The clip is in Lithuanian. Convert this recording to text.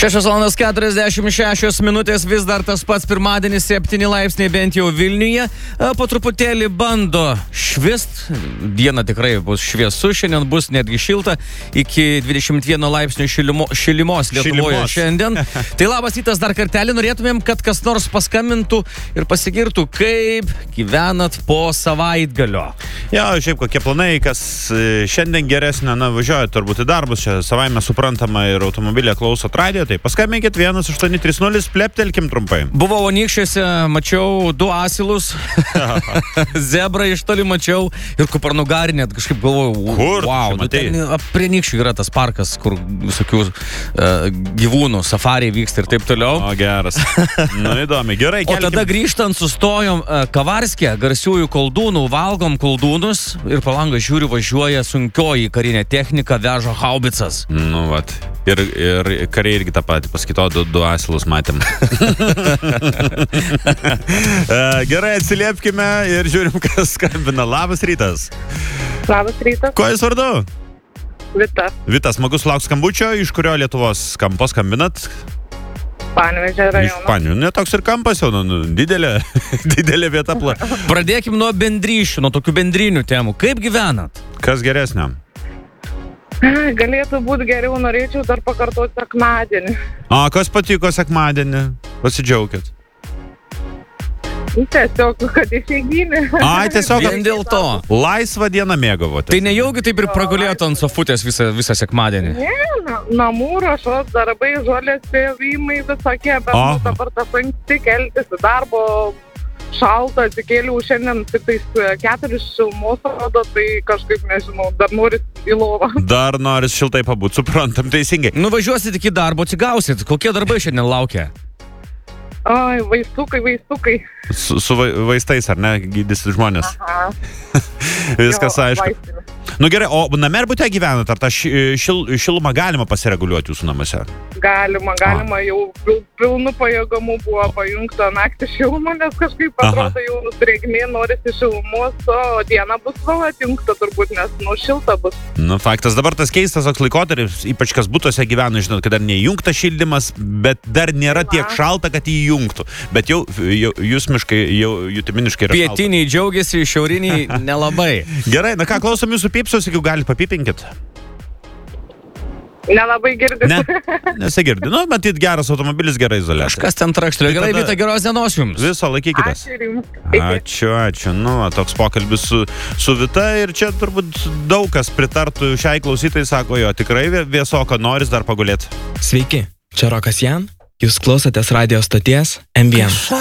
6:46 vis dar tas pats pirmadienis, 7 laipsniai bent jau Vilniuje. Po truputėlį bando švist. Diena tikrai bus šviesu, šiandien bus netgi šilta, iki 21 laipsnių šilimos Lietuvoje šiandien. Tai labas rytas dar kartelį, norėtumėm, kad kas nors paskambintų ir pasigirtų, kaip gyvenat po savaitgalio. Jo, šiaip kokie planai, kas šiandien geresnė, važiuoja turbūt į darbus, čia savaime suprantama ir automobilė klausot radijo, tai paskambinkit 1830, pleptelkim trumpai. Buvau Anykščiuose, mačiau 2 asilus, zebrą iš toli mačiau ir kuparnugarinę, kažkaip galvojau, kur? Wow, prie Anykščių yra tas parkas, kur visokių gyvūnų, safariai vyksta ir taip toliau. O, geras. Įdomi, gerai. O tada grįžtant sustojom Kavarske, garsiųjų koldūnų, valgom koldūnus ir po langą žiūriu, važiuoja sunkioji karinė technika, veža haubicas. Ir kariai irgi tą patį paskito, 2 asilus matėm. Gerai, atsiliepkime ir žiūrim, kas skambina. Labas rytas. Labas rytas. Ko jūs vardu? Vita. Vita, smagu sulaukti skambučio. Iš kurio Lietuvos kampo skambinat? Panevėžio rajono. Iš Panevėžio. Netoks ir kampas jau, didelė vieta. Pradėkim nuo bendryšių, nuo tokių bendrinių temų. Kaip gyvenat? Kas geresnė? Galėtų būti geriau, norėčiau dar pakartoti sekmadienį. Kas patiko sekmadienį? Pasidžiaukit. Tiesiog, kad išeiginį. Tiesiog vien dėl to. Laisvą dieną mėgavote. Tai nejaugi taip ir pragulėtų ant sofutės visą sekmadienį? Ne, namų ruošos darbai, žolės pjovimai visokie, bet dabar tas anksti keltis į darbo. Šalta, atsikėliau šiandien tik 4 šilumos rodo, tai kažkaip nežinau, dar noris į lovą. Dar noris šiltai pabūt, suprantam, teisingai. Nuvažiuosit iki darbo, atsigausit. Kokie darbai šiandien laukia? Vaistukai. Su vaistais, ar ne, gydysit žmonės? Aha. Viskas aišku. Vaistinių. Gerai, o name ar bute gyvenat? Ar tą šilumą galima pasireguliuoti jūsų namuose? Galima, jau pilnu pajėgumu buvo pajungta naktį šilumą, nes kažkaip atrodo jau drėgmė, norisi šilumos, o diena bus atjungta turbūt, nes šilta bus. Faktas, dabar tas keistas toks laikotarpis, ypač kas butuose gyvena, žinot, kad dar neįjungta šildymas, bet dar nėra tiek šalta, kad įjungtų. Bet jau jusmiškai, jau jutiminiškai yra šalta. Pietiniai džiaugiasi, šiauriniai nelabai. Gerai, ką klausom jūsų pipsos, jeigu galite papipinkit? Nelabai girdi. Ne, nesigirdi. Matyt, geras automobilis, gerai izoliacija. Kažkas ten trakštelė. Gerai, Vita, geros dienos jums. Viso, laikykitės. Ačiū. Toks pokalbis su Vita ir čia turbūt daug kas pritartų šiai klausytojai, sako jo, tikrai vėsoko, noris dar pagulėti. Sveiki, čia Rokas Jan, jūs klausotės radijo stoties M1.